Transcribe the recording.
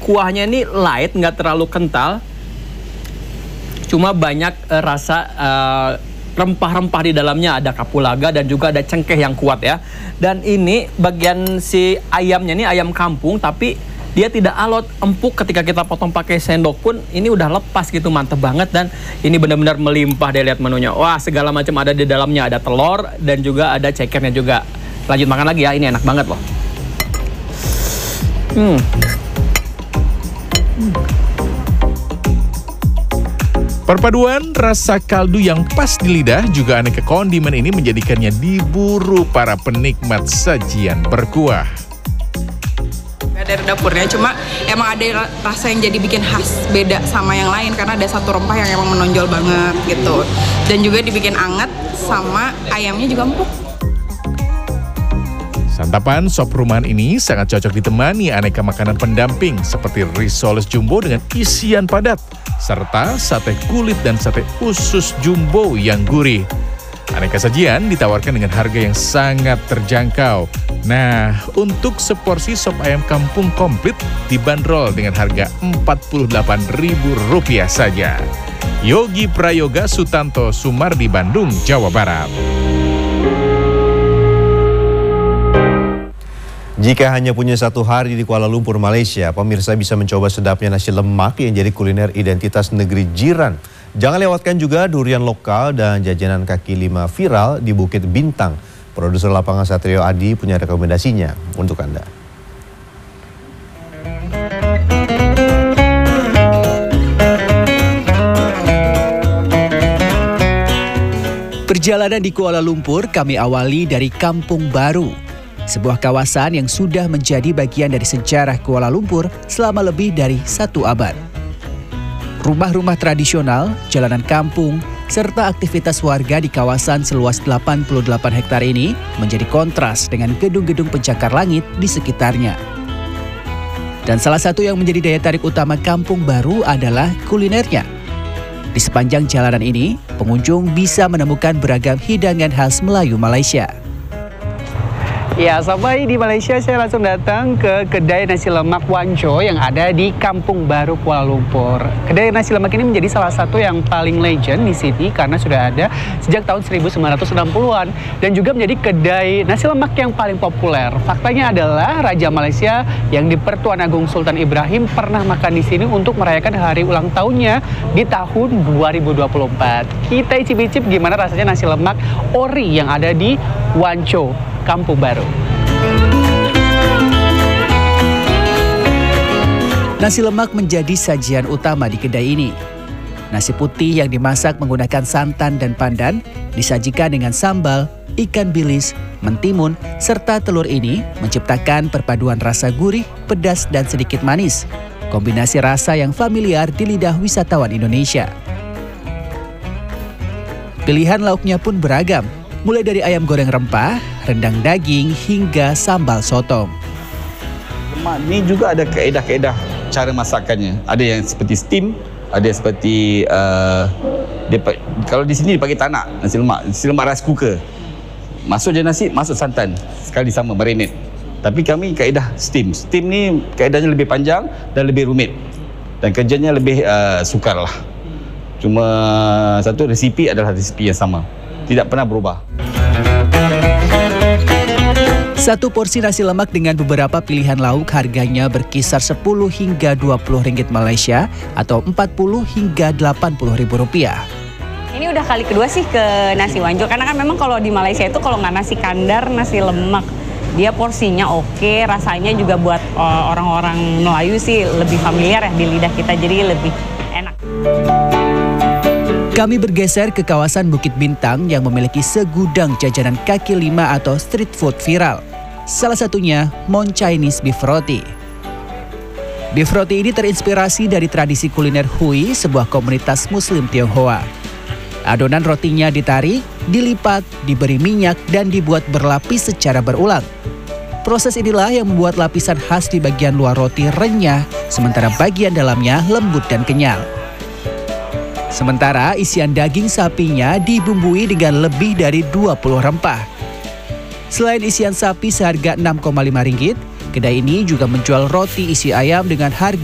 kuahnya ini light, nggak terlalu kental. Cuma banyak rasa rempah-rempah di dalamnya, ada kapulaga dan juga ada cengkeh yang kuat ya. Dan ini bagian si ayamnya ini ayam kampung, tapi dia tidak alot, empuk. Ketika kita potong pakai sendok pun ini udah lepas gitu, mantep banget. Dan ini benar-benar melimpah deh, lihat menunya. Wah, segala macam ada di dalamnya, ada telur dan juga ada cekernya juga. Lanjut makan lagi ya, ini enak banget loh. Perpaduan rasa kaldu yang pas di lidah juga aneka kondimen ini menjadikannya diburu para penikmat sajian berkuah. Dari dapurnya, cuma emang ada rasa yang jadi bikin khas, beda sama yang lain karena ada satu rempah yang emang menonjol banget gitu. Dan juga dibikin anget sama ayamnya juga empuk. Santapan sop rumahan ini sangat cocok ditemani aneka makanan pendamping seperti risoles jumbo dengan isian padat, serta sate kulit dan sate usus jumbo yang gurih. Aneka sajian ditawarkan dengan harga yang sangat terjangkau. Nah, untuk seporsi sop ayam kampung komplit dibanderol dengan harga Rp48.000 saja. Yogi Prayoga Sutanto, Sumardi, Bandung, Jawa Barat. Jika hanya punya satu hari di Kuala Lumpur, Malaysia, pemirsa bisa mencoba sedapnya nasi lemak yang jadi kuliner identitas negeri jiran. Jangan lewatkan juga durian lokal dan jajanan kaki lima viral di Bukit Bintang. Produser lapangan Satrio Adi punya rekomendasinya untuk Anda. Perjalanan di Kuala Lumpur kami awali dari Kampung Baru, sebuah kawasan yang sudah menjadi bagian dari sejarah Kuala Lumpur selama lebih dari 1 abad. Rumah-rumah tradisional, jalanan kampung, serta aktivitas warga di kawasan seluas 88 hektar ini menjadi kontras dengan gedung-gedung pencakar langit di sekitarnya. Dan salah satu yang menjadi daya tarik utama Kampung Baru adalah kulinernya. Di sepanjang jalanan ini, pengunjung bisa menemukan beragam hidangan khas Melayu Malaysia. Ya, sampai di Malaysia saya langsung datang ke kedai nasi lemak Wancho yang ada di Kampung Baru, Kuala Lumpur. Kedai nasi lemak ini menjadi salah satu yang paling legend di sini karena sudah ada sejak tahun 1960-an dan juga menjadi kedai nasi lemak yang paling populer. Faktanya adalah Raja Malaysia yang di Pertuan Agung Sultan Ibrahim pernah makan di sini untuk merayakan hari ulang tahunnya di tahun 2024. Kita icip-icip gimana rasanya nasi lemak ori yang ada di Wancho, Kampung Baru. Nasi lemak menjadi sajian utama di kedai ini. Nasi putih yang dimasak menggunakan santan dan pandan disajikan dengan sambal, ikan bilis, mentimun, serta telur ini menciptakan perpaduan rasa gurih, pedas, dan sedikit manis. Kombinasi rasa yang familiar di lidah wisatawan Indonesia. Pilihan lauknya pun beragam, mulai dari ayam goreng rempah, rendang daging, hingga sambal sotong. Lemak ini juga ada kaedah-kaedah cara masakannya. Ada yang seperti steam, ada yang seperti kalau di sini dipakai tanak nasi lemak rice cooker. Masuk je nasi, masuk santan, sekali sama marinate. Tapi kami kaedah steam. Steam ni kaedahnya lebih panjang dan lebih rumit. Dan kerjanya lebih sukar lah. Cuma satu resipi adalah resipi yang sama. Tidak pernah berubah. Satu porsi nasi lemak dengan beberapa pilihan lauk harganya berkisar 10 hingga 20 ringgit Malaysia atau 40 hingga 80 ribu rupiah. Ini udah kali kedua sih ke nasi Wancho karena kan memang kalau di Malaysia itu kalau nggak nasi kandar, nasi lemak. Dia porsinya oke, rasanya juga buat orang-orang Melayu sih lebih familiar ya di lidah kita, jadi lebih enak. Kami bergeser ke kawasan Bukit Bintang yang memiliki segudang jajanan kaki lima atau street food viral. Salah satunya Mon Chinese Beef Roti. Beef Roti ini terinspirasi dari tradisi kuliner Hui, sebuah komunitas Muslim Tionghoa. Adonan rotinya ditarik, dilipat, diberi minyak, dan dibuat berlapis secara berulang. Proses inilah yang membuat lapisan khas di bagian luar roti renyah, sementara bagian dalamnya lembut dan kenyal. Sementara isian daging sapinya dibumbui dengan lebih dari 20 rempah. Selain isian sapi seharga Rp6,5, kedai ini juga menjual roti isi ayam dengan harga